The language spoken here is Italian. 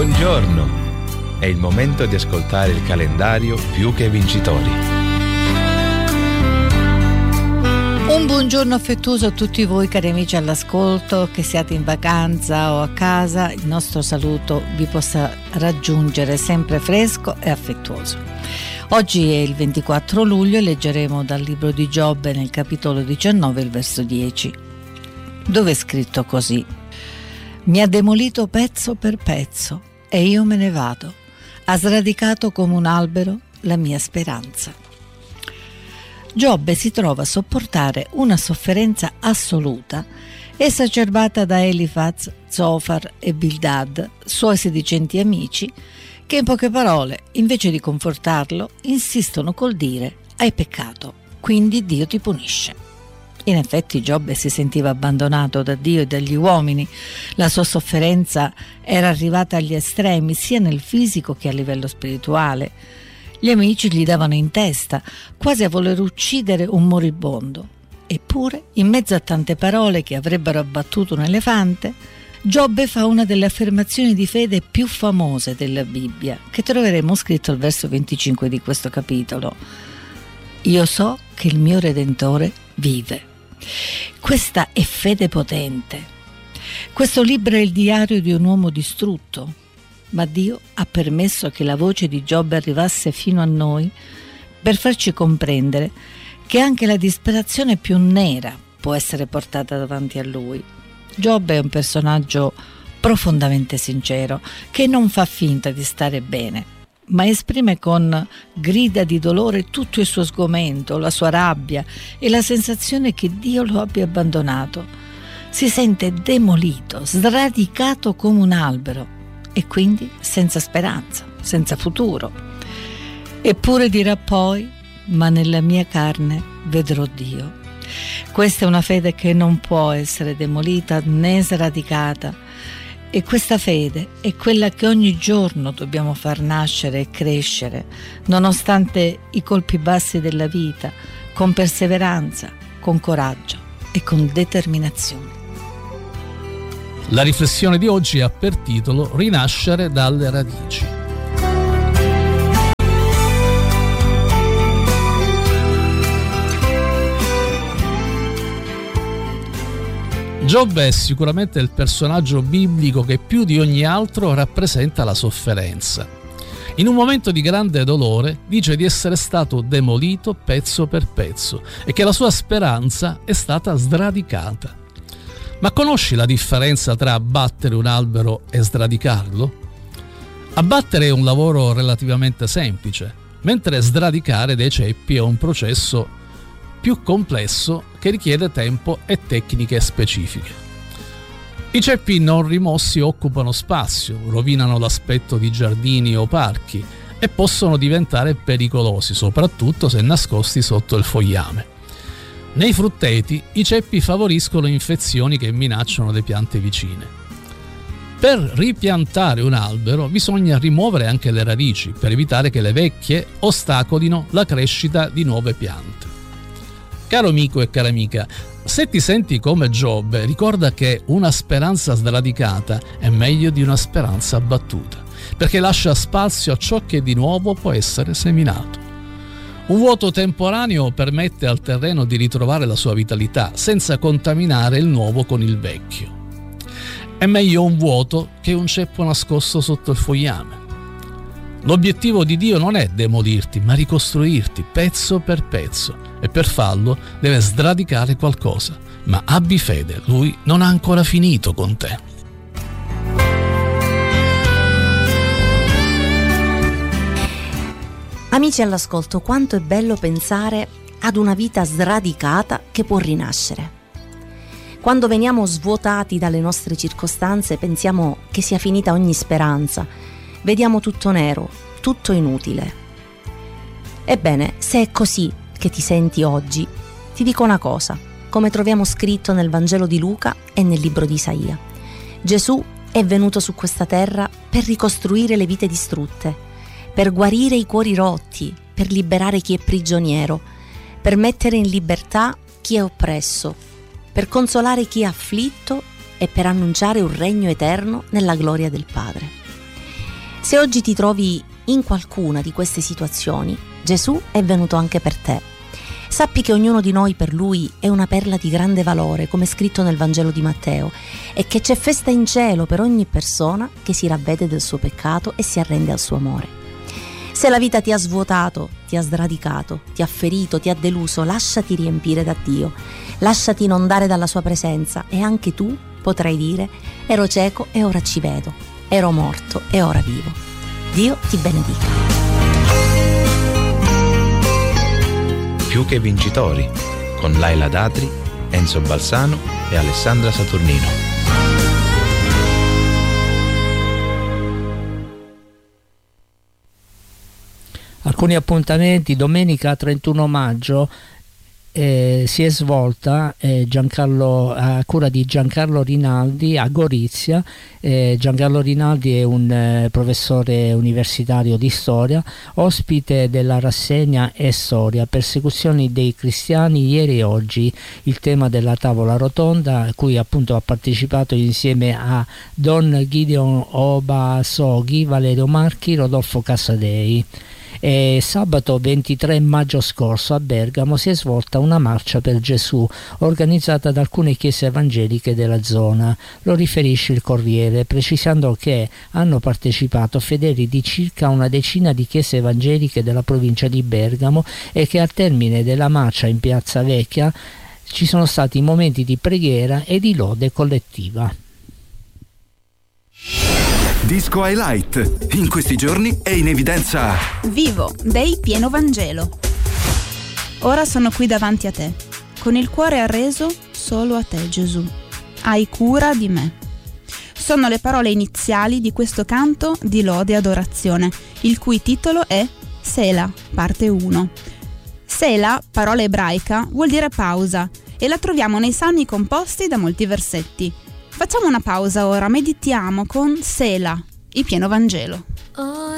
Buongiorno! È il momento di ascoltare il calendario Più che Vincitori. Un buongiorno affettuoso a tutti voi cari amici all'ascolto, che siate in vacanza o a casa. Il nostro saluto vi possa raggiungere sempre fresco e affettuoso. Oggi è il 24 luglio e leggeremo dal libro di Giobbe nel capitolo 19, il verso 10, dove è scritto così: mi ha demolito pezzo per pezzo e io me ne vado, ha sradicato come un albero la mia speranza. Giobbe si trova a sopportare una sofferenza assoluta, esacerbata da Elifaz, Zofar e Bildad, suoi sedicenti amici, che in poche parole, invece di confortarlo, insistono col dire: hai peccato, quindi Dio ti punisce. In effetti Giobbe si sentiva abbandonato da Dio e dagli uomini. La sua sofferenza era arrivata agli estremi, sia nel fisico che a livello spirituale. Gli amici gli davano in testa, quasi a voler uccidere un moribondo. Eppure, in mezzo a tante parole che avrebbero abbattuto un elefante, Giobbe fa una delle affermazioni di fede più famose della Bibbia, che troveremo scritto al verso 25 di questo capitolo: io so che il mio Redentore vive. Questa è fede potente. Questo libro è il diario di un uomo distrutto, ma Dio ha permesso che la voce di Giobbe arrivasse fino a noi per farci comprendere che anche la disperazione più nera può essere portata davanti a Lui. Giobbe è un personaggio profondamente sincero, che non fa finta di stare bene, ma esprime con grida di dolore tutto il suo sgomento, la sua rabbia e la sensazione che Dio lo abbia abbandonato. Si sente demolito, sradicato come un albero e quindi senza speranza, senza futuro. Eppure dirà poi: ma nella mia carne vedrò Dio. Questa è una fede che non può essere demolita né sradicata. E questa fede è quella che ogni giorno dobbiamo far nascere e crescere, nonostante i colpi bassi della vita, con perseveranza, con coraggio e con determinazione. La riflessione di oggi ha per titolo Rinascere dalle radici. Giobbe è sicuramente il personaggio biblico che più di ogni altro rappresenta la sofferenza. In un momento di grande dolore dice di essere stato demolito pezzo per pezzo e che la sua speranza è stata sradicata. Ma conosci la differenza tra abbattere un albero e sradicarlo? Abbattere è un lavoro relativamente semplice, mentre sradicare dei ceppi è un processo più complesso che richiede tempo e tecniche specifiche. I ceppi non rimossi occupano spazio, rovinano l'aspetto di giardini o parchi e possono diventare pericolosi, soprattutto se nascosti sotto il fogliame. Nei frutteti i ceppi favoriscono infezioni che minacciano le piante vicine. Per ripiantare un albero bisogna rimuovere anche le radici per evitare che le vecchie ostacolino la crescita di nuove piante. Caro amico e cara amica, se ti senti come Giobbe, ricorda che una speranza sradicata è meglio di una speranza abbattuta, perché lascia spazio a ciò che di nuovo può essere seminato. Un vuoto temporaneo permette al terreno di ritrovare la sua vitalità, senza contaminare il nuovo con il vecchio. È meglio un vuoto che un ceppo nascosto sotto il fogliame. L'obiettivo di Dio non è demolirti, ma ricostruirti pezzo per pezzo, e per farlo deve sradicare qualcosa. Ma abbi fede, Lui non ha ancora finito con te. Amici all'ascolto, quanto è bello pensare ad una vita sradicata che può rinascere. Quando veniamo svuotati dalle nostre circostanze pensiamo che sia finita ogni speranza, vediamo tutto nero, tutto inutile. Ebbene, se è così che ti senti oggi, ti dico una cosa, come troviamo scritto nel Vangelo di Luca e nel libro di Isaia. Gesù è venuto su questa terra per ricostruire le vite distrutte, per guarire i cuori rotti, per liberare chi è prigioniero, per mettere in libertà chi è oppresso, per consolare chi è afflitto e per annunciare un regno eterno nella gloria del Padre. Se oggi ti trovi in qualcuna di queste situazioni, Gesù è venuto anche per te. Sappi che ognuno di noi per Lui è una perla di grande valore, come scritto nel Vangelo di Matteo, e che c'è festa in cielo per ogni persona che si ravvede del suo peccato e si arrende al suo amore. Se la vita ti ha svuotato, ti ha sradicato, ti ha ferito, ti ha deluso, lasciati riempire da Dio, lasciati inondare dalla sua presenza e anche tu potrai dire: ero cieco e ora ci vedo, ero morto e ora vivo. Dio ti benedica. Più che vincitori, con Laila Datri, Enzo Balsano e Alessandra Saturnino. Alcuni appuntamenti: domenica 31 maggio si è svolta a cura di Giancarlo Rinaldi a Gorizia. Giancarlo Rinaldi è un professore universitario di storia, ospite della rassegna E Storia, persecuzioni dei cristiani ieri e oggi, il tema della tavola rotonda a cui appunto ha partecipato insieme a Don Gideon Obasoghi, Valerio Marchi, Rodolfo Casadei. Sabato 23 maggio scorso a Bergamo si è svolta una marcia per Gesù organizzata da alcune chiese evangeliche della zona. Lo riferisce il Corriere, precisando che hanno partecipato fedeli di circa una decina di chiese evangeliche della provincia di Bergamo e che al termine della marcia in Piazza Vecchia ci sono stati momenti di preghiera e di lode collettiva. Disco Highlight. In questi giorni è in evidenza Vivo dei Pieno Vangelo. Ora sono qui davanti a te, con il cuore arreso solo a te, Gesù. Hai cura di me. Sono le parole iniziali di questo canto di lode e adorazione, il cui titolo è Sela, parte 1. Sela, parola ebraica, vuol dire pausa e la troviamo nei salmi composti da molti versetti. Facciamo una pausa ora, meditiamo con Sela, il Pieno Vangelo.